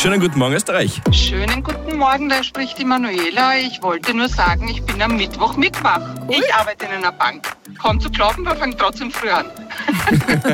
Schönen guten Morgen, Österreich. Schönen guten Morgen, da spricht die Manuela. Ich wollte nur sagen, ich bin am Mittwoch mitwach. Ich arbeite in einer Bank. Kaum zu glauben, wir fangen trotzdem früh an.